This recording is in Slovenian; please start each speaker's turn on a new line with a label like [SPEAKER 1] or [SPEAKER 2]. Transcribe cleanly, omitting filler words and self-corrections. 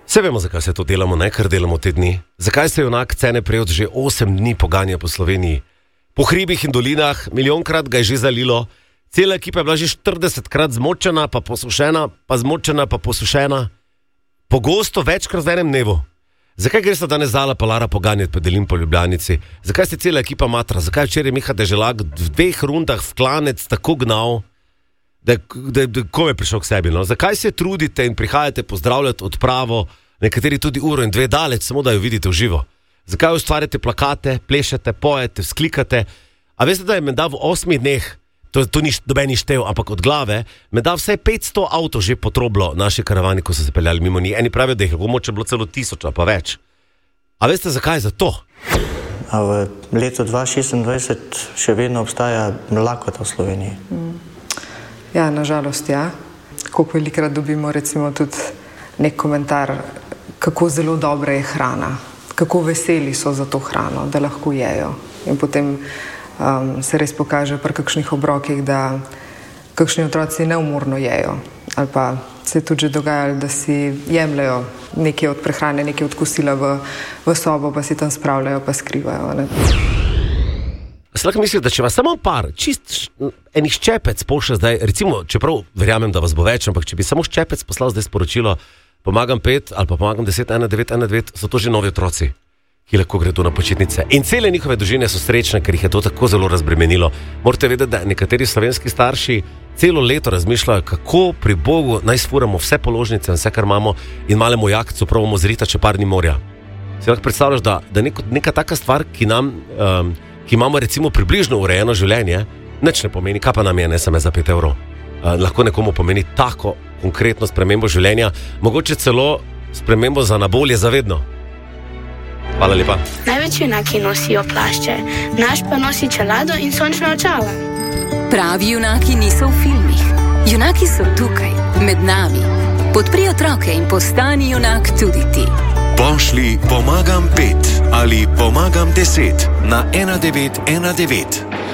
[SPEAKER 1] Vse vemo, zakaj se to delamo, ne, kar delamo te dni. Zakaj se junak Cene Prevc že 8 dni poganja po Sloveniji. Po hribih in dolinah, milijonkrat ga je že zalilo, cela ekipa je bila že 40krat zmočena, pa posušena, pa zmočena, pa posušena. Pogosto večkrat v enem dnevu. Zakaj gre se danes Zala pa Lara poganjati po Delin po Ljubljanici? Zakaj ste cela ekipa matra? Zakaj včeraj Miha Deželak v 2 rundah v klanec tako gnal, da kom je prišel k sebi? No? Zakaj se trudite in prihajate pozdravljati odpravo, nekateri tudi uro in 2 daleč, samo da jo vidite v živo? Zakaj ustvarjate plakate, plešete, pojete, vzklikate? A veste, da je menda v 8 dneh, to ni dobeni štev, ampak od glave, menda vsaj 500 avtov že potroblo naši karavani, ko so se peljali mimo njih. Eni pravijo, da jih je moče bilo celo 1000, pa več. A veste, zakaj? Zato.
[SPEAKER 2] A v letu 2026 še vedno obstaja lakota v Sloveniji?
[SPEAKER 3] Ja, nažalost, ja. Koliko velikrat dobimo recimo tudi nek komentar, kako zelo dobra je hrana, kako veseli so za to hrano, da lahko jejo. In potem se res pokaže pri kakšnih obrokih, da kakšni otroci neumorno jejo. Ali pa se je tudi že dogajalo, da si jemljajo nekaj od prehrane, nekaj od kosila v sobo, pa si tam spravljajo, pa skrivajo. Ne?
[SPEAKER 1] Se lahko misli, da če vas samo par, čist enih ščepec pošle zdaj, recimo, čeprav verjamem, da vas bo več, ampak če bi samo ščepec poslal zdaj sporočilo, pomagam 5 ali pa pomagam 10, 1, 9, 1, 9, so to že novi otroci, ki lahko gredo na počitnice. In cele njihove družine so srečne, ker jih je to tako zelo razbremenilo. Morate vedeti, da nekateri slovenski starši celo leto razmišljajo, kako pri Bogu naj sfuramo vse položnice in vse, kar imamo, in malemu jakcu probamo zritati, če par ni morja. Si lahko predstavljaš, da neka taka stvar, ki imamo recimo približno urejeno življenje, nič ne pomeni, kaj pa nam je en SMS za 5 evrov. Lahko nekomu pomeni tako konkretno spremembo življenja, mogoče celo spremembo za nabolje zavedno. Hvala lepa.
[SPEAKER 4] Največ junaki nosijo plašče, naš pa nosi čelado in sončna očala.
[SPEAKER 5] Pravi junaki niso v filmih. Junaki so tukaj, med nami. Podpri otroke in postani junak tudi ti.
[SPEAKER 6] Pošli pomagam 5 ali pomagam 10 na 1919.